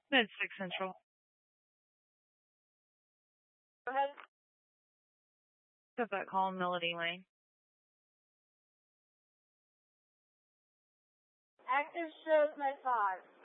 Mid 6 Central. Go ahead. Got that call in Melody Lane. Active shows my 5.